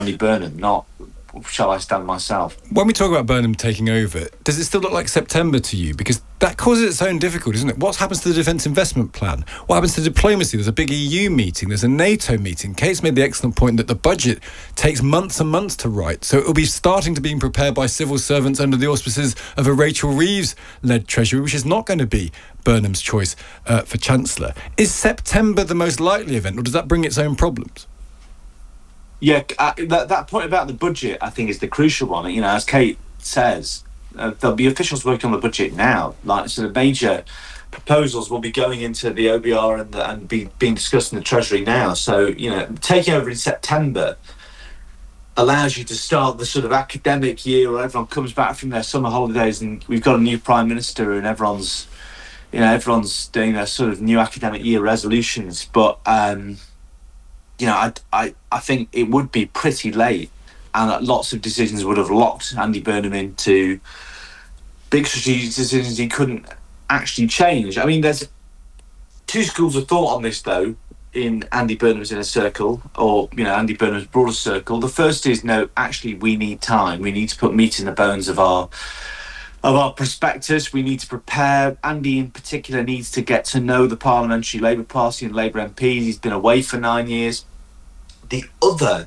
Andy Burnham, not shall I stand myself. When we talk about Burnham taking over, does it still look like September to you? Because that causes its own difficulty, doesn't it? What happens to the Defence Investment Plan? What happens to diplomacy? There's a big EU meeting. There's a NATO meeting. Kate's made the excellent point that the budget takes months and months to write. So it'll be starting to be prepared by civil servants under the auspices of a Rachel Reeves-led Treasury, which is not going to be Burnham's choice for Chancellor. Is September the most likely event, or does that bring its own problems? Yeah, that point about the budget, I think, is the crucial one. You know, as Kate says, there'll be officials working on the budget now. Like, so the major proposals will be going into the OBR and being discussed in the Treasury now. So, you know, taking over in September allows you to start the sort of academic year where everyone comes back from their summer holidays and we've got a new Prime Minister and everyone's doing their sort of new academic year resolutions. But, you know, I think it would be pretty late, and lots of decisions would have locked Andy Burnham into big strategic decisions he couldn't actually change. I mean, there's two schools of thought on this, though, in Andy Burnham's inner circle, or, you know, Andy Burnham's broader circle. The first is, no, actually, we need time. We need to put meat in the bones of our prospectus. We need to prepare. Andy, in particular, needs to get to know the Parliamentary Labour Party and Labour MPs. He's been away for 9 years. The other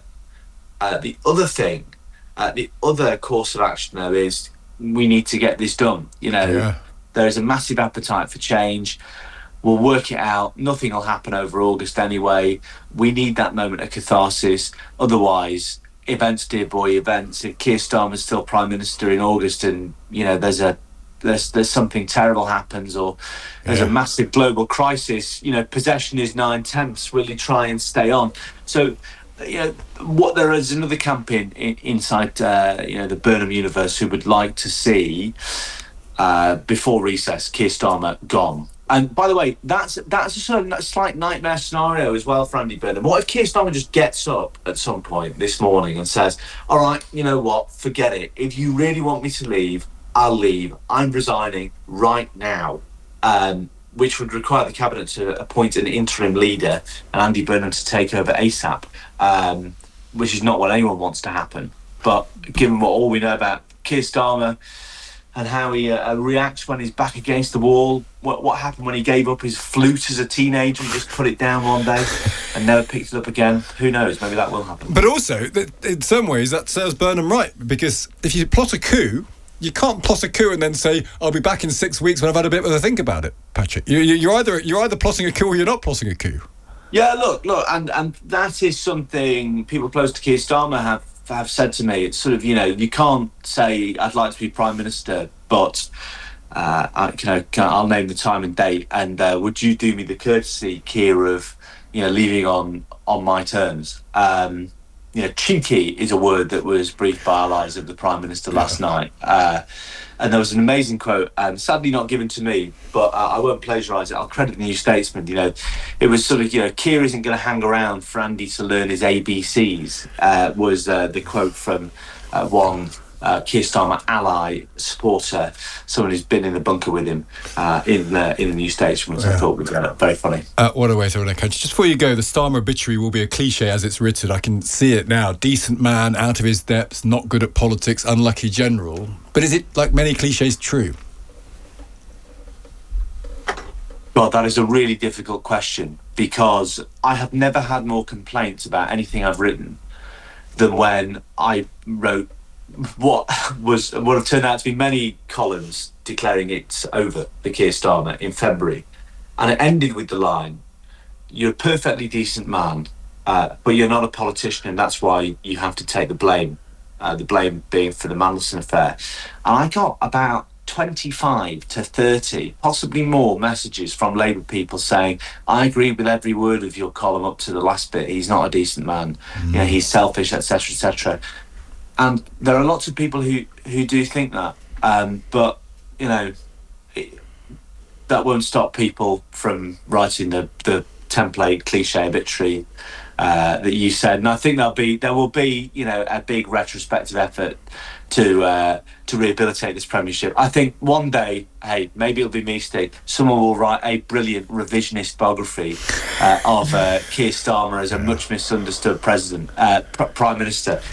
course of action, though, is we need to get this done. You know, There is a massive appetite for change. We'll work it out. Nothing will happen over August anyway. We need that moment of catharsis. Otherwise, events, dear boy, events. If Keir Starmer's still Prime Minister in August and, you know, there's something terrible happens, or there's a massive global crisis, you know, possession is 9/10. Will you try and stay on? So, you know, there is another camp inside, you know, the Burnham universe who would like to see, before recess, Keir Starmer gone. And by the way, that's a sort of slight nightmare scenario as well for Andy Burnham. What if Keir Starmer just gets up at some point this morning and says, all right, you know what, forget it. If you really want me to leave, I'll leave. I'm resigning right now, which would require the Cabinet to appoint an interim leader and Andy Burnham to take over ASAP, which is not what anyone wants to happen. But given all we know about Keir Starmer and how he reacts when he's back against the wall, what happened when he gave up his flute as a teenager and just put it down one day and never picked it up again, who knows, maybe that will happen. But also, in some ways, that serves Burnham right, because if you plot a coup, you can't plot a coup and then say, I'll be back in 6 weeks when I've had a bit of a think about it, Patrick. You're either plotting a coup or you're not plotting a coup. Yeah, look, and that is something people close to Keir Starmer have said to me. It's sort of, you know, you can't say, I'd like to be Prime Minister, but I'll name the time and date, and would you do me the courtesy, Keir, of, you know, leaving on my terms? You know, cheeky is a word that was breathed by allies of the Prime Minister last night. And there was an amazing quote, sadly not given to me, but I won't plagiarise it. I'll credit the New Statesman. You know, it was sort of, you know, Keir isn't going to hang around for Andy to learn his ABCs, was the quote from one Keir Starmer ally, supporter, someone who's been in the bunker with him in the New Statesman, which I thought was very funny. What a way to run a country. Just before you go, the Starmer obituary will be a cliche as it's written. I can see it now. Decent man, out of his depths, not good at politics, unlucky general. But is it, like many cliches, true? God, that is a really difficult question, because I have never had more complaints about anything I've written than when I wrote what have turned out to be many columns declaring it's over for Keir Starmer in February. And it ended with the line, you're a perfectly decent man, but you're not a politician, and that's why you have to take the blame being for the Mandelson affair. And I got about 25 to 30, possibly more, messages from Labour people saying, I agree with every word of your column up to the last bit. He's not a decent man. You know, he's selfish, etc., etc. And there are lots of people who do think that, but, you know, that won't stop people from writing the template cliche obituary that you said, and I think there will be a big retrospective effort to rehabilitate this Premiership. I think one day, hey, maybe it'll be me, Steve, someone will write a brilliant revisionist biography of Keir Starmer as a much misunderstood Prime Minister.